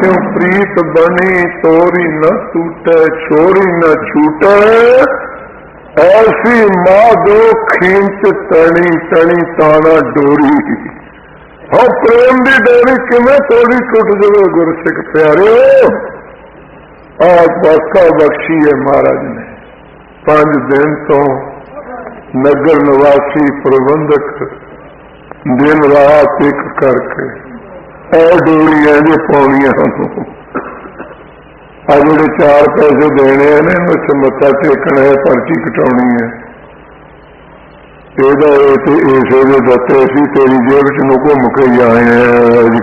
क्यों प्रीत बनी तोरी न टूटे छोरी न छूटे, ऐसी माधो खींच तणी तणी ताना डोरी। हाँ प्रेम की डोरी किमें तोड़ी टुट जाए गुरसिख प्यारे। आज बाका बख्शी है महाराज ने 5 दिन तो नगर निवासी प्रबंधक दिन रात एक करके डोरिया जो पाउनिया आ जोड़े 4 पैसे देने ने मत्था टेकना है, पर्ची कटानी है, इसे दते सी तेरी जेब च घूम के आए हैं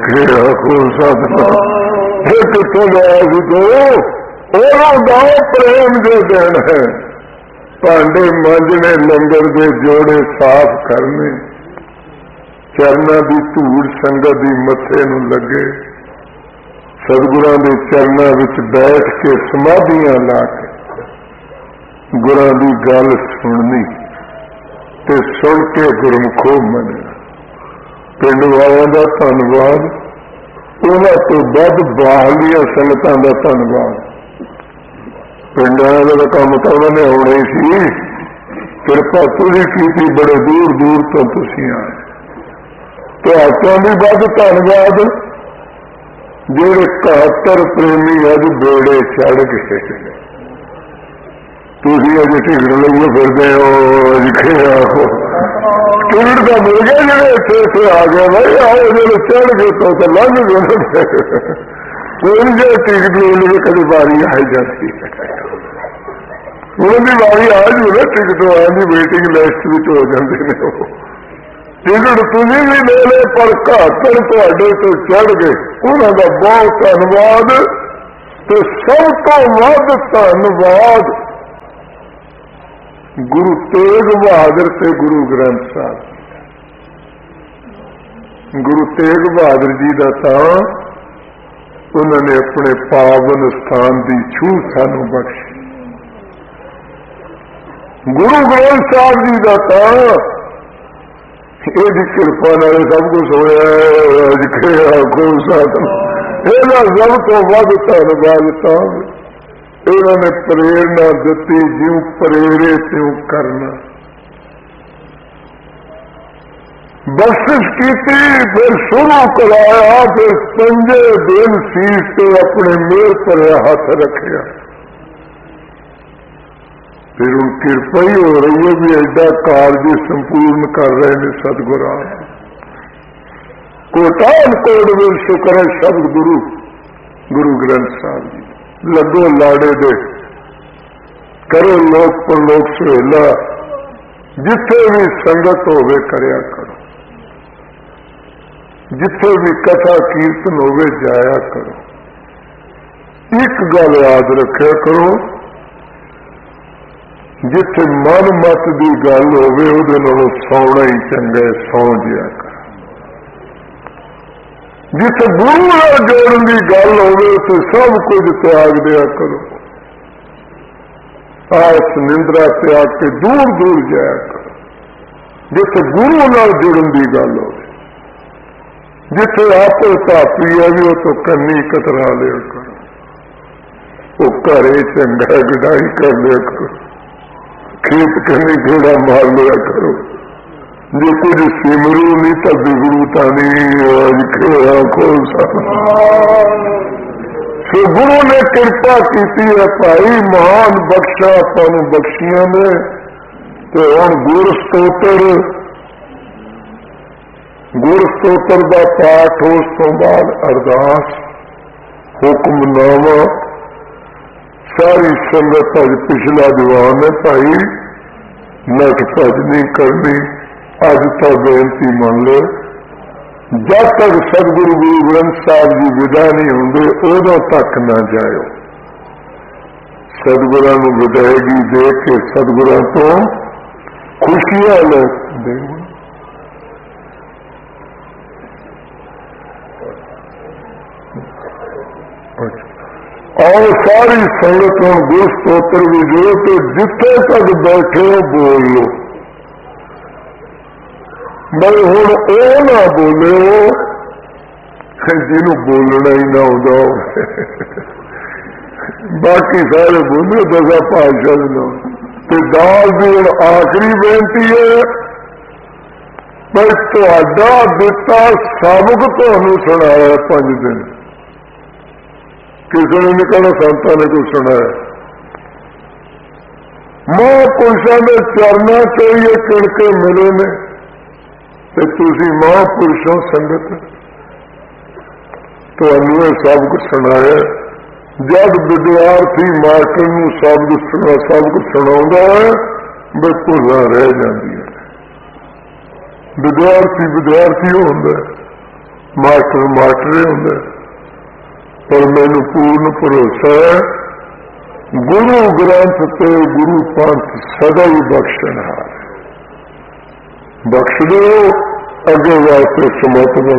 कितों गया सी तो प्रेम जो दिन है। भांडे मांजने लंगर के जोड़े साफ करने, चरणों की धूड़ संगत की मत्थे नूं लगे, सतगुरां दे चरणों विच बैठ के समाधियां ला के गुरां दी गल सुननी ते सुन के गुरमुखो मनना। पिंड वालों का धन्नवाद, उन्हां तो वध बाहरलियां संगतां दा धन्नवाद। पिंड वालों का काम तो उन्होंने आना ही सी, कृपा तुसीं कीती, बड़े दूर दूर तो तुसीं आए। तुहाडा भी वध धन्नवाद जेड़े 71 प्रेमी अज बेड़े चढ़ गए। तुसीं अजे टिकट लइए फिरदे हो, आखो टिकट तो मिल गया, जेड़े इत्थे आ गए भाई आओ, जो चढ़ गए तो लंघ गए। कोई जो टिकट ले कभी बारी आई जाती है, उनकी बारी आ जाए टिकट आने वेटिंग लिस्ट में हो जाते हैं। टिकट तुसीं भी ले ले पर 71 तुहाडे तो चढ़ गए, उन्होंने बहुत धन्नवाद। तो सब तो वध धन्नवाद गुरु तेग बहादुर से गुरु ग्रंथ साहब। गुरु तेग बहादुर जी का तो उन्होंने अपने पावन स्थान की छूह सानू बख्शी। गुरु ग्रंथ साहब जी का तो यदि कृपा नाल सब कुछ होया, सब तो वध धन्नवाद। इन्होंने प्रेरणा दी, ज्यों प्रेरे त्यों करना, बख्शिश की, फिर शुरू कराया, फिर 5 दिन सीस से अपने मेल पर हाथ रखा। फिर उन कृपा ही हो रही है भी एडा कार्य संपूर्ण कर रहे हैं सतगुरु। कोटान कोट में शुक्र है शब्द गुरु गुरु ग्रंथ साहब जी। लगो लाड़े दे, करो लोक परलोक सुहेला, जिथे भी संगत होवे करया करो, जिथे भी कथा कीर्तन होवे जाया करो। एक गल याद रखा करो, जिथे मन मत की गल होवे उहदे नालों सौना ही चंगा, सौ जिया कर। जिथे गुरु नाल जोड़न की गल होवे उसे सब कुछ त्याग दिया करो। आस निंद्रा त्याग के दूर दूर जाया करो। जिथे गुरु नाल जुड़न की गल हो, जिथे आपो पापी है भी वो तो कन्नी कतरा लिया करो, वो घरे चंगा गुडाई कर लिया करो, खेत कहीं घोड़ा मार लिया करो। जो कुछ सिमरू नहीं तो बिगड़ूता नहीं। सो गुरु ने कृपा की है भाई, महान बख्शा तुहानू बख्शियां ने। तो हम गुर स्त्रोत्र का पाठ, उस तो बाद अरदास, हुक्मनामा, सारी संगत अज पिछला दीवान है भाई, नट भज नहीं करनी। अज तो बेनती मान लो, जब तक सतगुरु गुरु ग्रंथ साहब जी विदा नहीं होंगे उदों तक ना जाओ। सतगुरां नूं विदायगी दे के सतगुरां तो खुशियां ले देव। और सारी संगत में गुरु स्त्रोत्र भी जो, तो जिथे तक बैठे हो बोल लो। मैं हूँ ओ ना बोले ਜਿਹਨੂੰ ਬੋਲਣਾ ਹੀ ਨਾ ਆਉਂਦਾ ਬਾਕੀ ਸਾਰੇ ਬੋਲੇ ਦਸਾਂ ਪਾਤਸ਼ਾਹ ਦੇ ਨਾਮ। ਤੇ ਦਾਸ ਦੀ ਹੁਣ ਆਖਰੀ ਬੇਨਤੀ ਹੈ, ਪਰ ਤੁਹਾਡਾ ਦਿੱਤਾ ਸਬਕ ਤੁਹਾਨੂੰ ਸੁਣਾਇਆ 5 ਦਿਨ, ਕਿਸੇ ਨੇ ਨਹੀਂ ਕਹਿਣਾ ਸੰਤਾਂ ਨੇ ਕੁਛ ਸੁਣਾਇਆ। ਮਹਾਂਪੁਰਸ਼ਾਂ ਦੇ ਚਰਨਾਂ ਤੇ ਇਹ ਕਿਣਕੇ ਮਿਲੇ ਨੇ ਤੇ ਤੁਸੀਂ ਮਹਾਂਪੁਰਸ਼ੋਂ ਸੰਗਤ ਤੁਹਾਨੂੰ ਇਹ ਸਬਕ ਸੁਣਾਇਆ। ਜਦ ਵਿਦਿਆਰਥੀ ਮਾਸਟਰ ਨੂੰ ਸਬਕ ਸੁਣਾਉਂਦਾ ਹੈ ਬਈ ਭੁੱਲਾਂ ਰਹਿ ਜਾਂਦੀਆਂ। ਵਿਦਿਆਰਥੀ ਹੁੰਦਾ, ਮਾਸਟਰ ਹੁੰਦਾ। ਪਰ ਮੈਨੂੰ ਪੂਰਨ ਭਰੋਸਾ ਹੈ ਗੁਰੂ ਗ੍ਰੰਥ ਤੇ ਗੁਰੂ ਪੰਥ ਸਦਾ ਹੀ ਬਖਸ਼ਣਹਾਰ। ਬਖਸ਼ ਦਿਓ, ਅੱਗੇ ਵਾਸਤੇ ਸਮਰਥ